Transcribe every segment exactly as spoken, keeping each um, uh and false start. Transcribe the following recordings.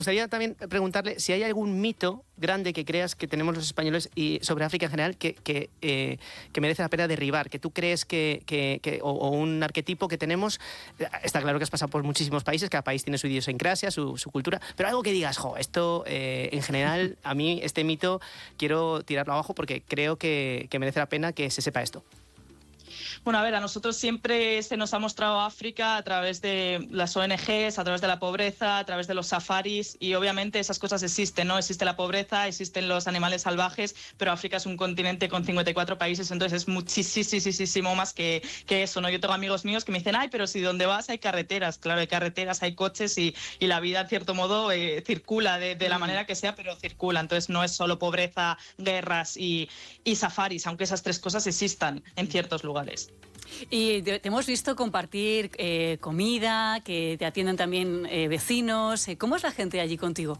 Me gustaría también preguntarle si hay algún mito grande que creas que tenemos los españoles y sobre África en general que, que, eh, que merece la pena derribar, que tú crees que, que, que o, o un arquetipo que tenemos. Está claro que has pasado por muchísimos países, cada país tiene su idiosincrasia, su, su cultura, pero algo que digas, jo, esto eh, en general, a mí este mito quiero tirarlo abajo porque creo que, que merece la pena que se sepa esto. Bueno, a ver, a nosotros siempre se nos ha mostrado África a través de las O N Ges, a través de la pobreza, a través de los safaris, y obviamente esas cosas existen, ¿no? Existe la pobreza, existen los animales salvajes, pero África es un continente con cincuenta y cuatro países, entonces es muchísimo más que, que eso, ¿no? Yo tengo amigos míos que me dicen, ay, pero si donde vas hay carreteras, claro, hay carreteras, hay coches y, y la vida, en cierto modo, eh, circula de, de la manera que sea, pero circula, entonces no es solo pobreza, guerras y, y safaris, aunque esas tres cosas existan en ciertos lugares. Y te, te hemos visto compartir eh, comida, que te atienden también eh, vecinos. ¿Cómo es la gente allí contigo?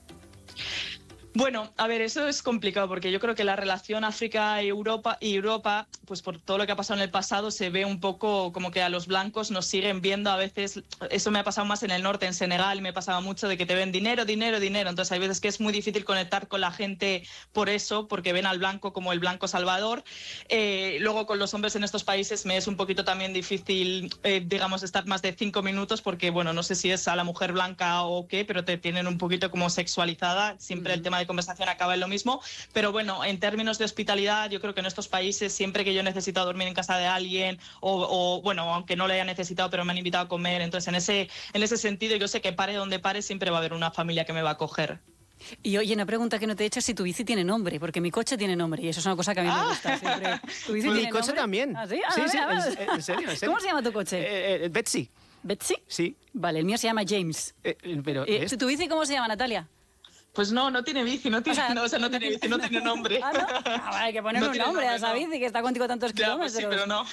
Bueno, a ver, eso es complicado porque yo creo que la relación África-Europa y Europa, pues por todo lo que ha pasado en el pasado, se ve un poco como que a los blancos nos siguen viendo a veces. Eso me ha pasado más en el norte, en Senegal, me pasaba mucho de que te ven dinero, dinero, dinero. Entonces hay veces que es muy difícil conectar con la gente por eso, porque ven al blanco como el blanco salvador. Eh, luego con los hombres en estos países me es un poquito también difícil, eh, digamos, estar más de cinco minutos porque, bueno, no sé si es a la mujer blanca o qué, pero te tienen un poquito como sexualizada. Siempre mm. el tema de conversación acaba en lo mismo, pero bueno, en términos de hospitalidad, yo creo que en estos países, siempre que yo he necesitado dormir en casa de alguien o, o bueno, aunque no lo haya necesitado, pero me han invitado a comer, entonces en ese, en ese sentido yo sé que pare donde pare siempre va a haber una familia que me va a acoger. Y oye, una pregunta que no te he hecho es si tu bici tiene nombre, porque mi coche tiene nombre y eso es una cosa que a mí me gusta siempre. ¿Tu bici tiene mi coche nombre? También. ¿Ah, sí? Ah, sí, no, sí, mira, en, en, serio, en serio. ¿Cómo se llama tu coche? Eh, eh, Betsy. ¿Betsy? Sí. Vale, el mío se llama James. Eh, pero eh, ¿Tu bici cómo se llama, Natalia? Pues no, no tiene bici, no tiene, o sea, no, o sea, no tiene bici, no tiene nombre. Ah, ¿no? Ah, vale, hay que ponerle no un nombre, nombre a esa no. bici que está contigo tantos ya, kilómetros. Pues sí, pero no.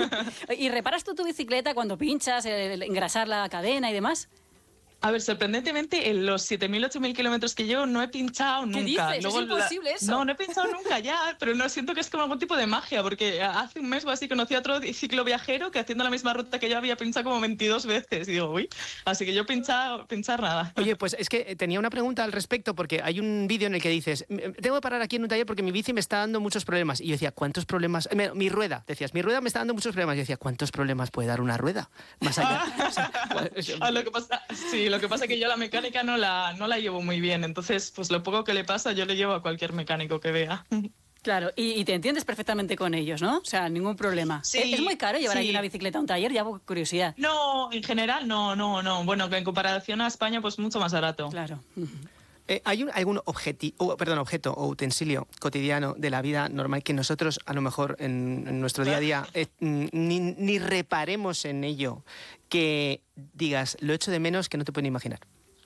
¿Y reparas tú tu bicicleta cuando pinchas, el engrasar la cadena y demás? A ver, sorprendentemente, en los siete mil, ocho mil kilómetros que llevo no he pinchado nunca. ¿Qué dices? Luego, es imposible la... eso. No, no he pinchado nunca ya, pero no siento que es como algún tipo de magia, porque hace un mes o así conocí a otro cicloviajero que haciendo la misma ruta que yo había pinchado como veintidós veces. Y digo, uy, así que yo pinchar, pinchar nada. Oye, pues es que tenía una pregunta al respecto, porque hay un vídeo en el que dices, tengo que parar aquí en un taller porque mi bici me está dando muchos problemas. Y yo decía, ¿cuántos problemas? Mi rueda, decías, mi rueda me está dando muchos problemas. Y yo decía, ¿cuántos problemas puede dar una rueda? Más allá. O sea, ah, lo que pasa, sí, lo que pasa es que yo la mecánica no la, no la llevo muy bien, entonces pues lo poco que le pasa yo le llevo a cualquier mecánico que vea. Claro, y, y te entiendes perfectamente con ellos, ¿no? O sea, ningún problema. Sí, ¿Es, es muy caro llevar sí. allí una bicicleta a un taller? Ya por curiosidad. No, en general no, no, no. Bueno, que en comparación a España pues mucho más barato. Claro. Eh, ¿Hay un, algún objeti- oh, perdón, objeto o utensilio cotidiano de la vida normal que nosotros a lo mejor en, en nuestro día a día eh, ni, ni reparemos en ello, que digas, lo echo de menos, que no te pueden imaginar?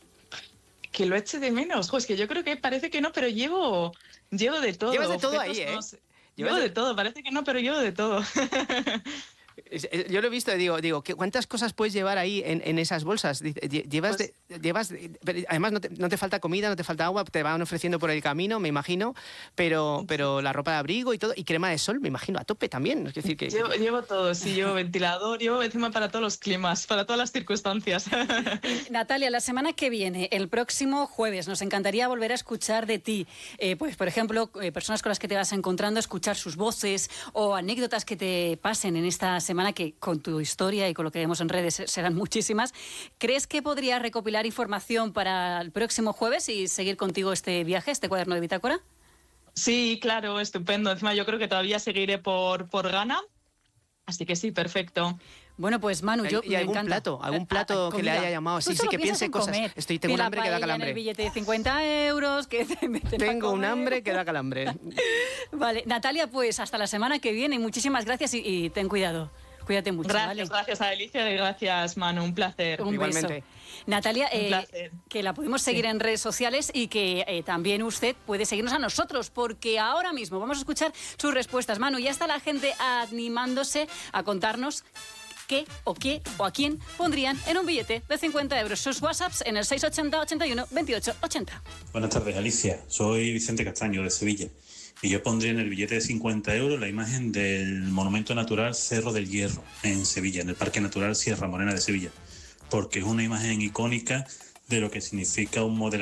Que lo eche de menos. Jo, es que yo creo que parece que no, pero llevo, llevo de todo. Llevas de todo objetos, ahí, ¿eh? No sé. Llevo de... de todo, parece que no, pero llevo de todo. Yo lo he visto, digo, digo, ¿cuántas cosas puedes llevar ahí en, en esas bolsas? Llevas, pues, de, llevas de, además no te, no te falta comida, no te falta agua, te van ofreciendo por el camino, me imagino, pero, pero la ropa de abrigo y todo, y crema de sol, me imagino, a tope también. Es decir, que... llevo, llevo todo, sí, llevo ventilador, llevo encima para todos los climas, para todas las circunstancias. Natalia, la semana que viene, el próximo jueves, nos encantaría volver a escuchar de ti. Eh, pues, por ejemplo, eh, personas con las que te vas encontrando, escuchar sus voces o anécdotas que te pasen en esta semana, que con tu historia y con lo que vemos en redes serán muchísimas. ¿Crees que podrías recopilar información para el próximo jueves y seguir contigo este viaje, este cuaderno de bitácora? Sí, claro, estupendo. Encima yo creo que todavía seguiré por, por Ghana. Así que sí, perfecto. Bueno, pues Manu, yo ¿Y me algún encanta. plato, algún plato que le haya llamado? Sí, sí, que piense cosas. Comer. Estoy, tengo un hambre que da calambre. El billete de cincuenta euros. Que tengo un hambre que da calambre. Vale, Natalia, pues hasta la semana que viene. Muchísimas gracias y, y ten cuidado. Cuídate mucho. Gracias, ¿vale? gracias a Alicia y gracias, Manu. Un placer. Un Igualmente. Beso. Natalia, eh, que la podemos seguir sí. en redes sociales y que eh, también usted puede seguirnos a nosotros, porque ahora mismo vamos a escuchar sus respuestas. Manu, ya está la gente animándose a contarnos qué o qué o a quién pondrían en un billete de cincuenta euros. Sus WhatsApps en el seis ochenta, ochenta y uno, veintiocho, ochenta. Buenas tardes, Alicia. Soy Vicente Castaño, de Sevilla. Y yo pondría en el billete de cincuenta euros la imagen del monumento natural Cerro del Hierro, en Sevilla, en el Parque Natural Sierra Morena de Sevilla, porque es una imagen icónica de lo que significa un modelo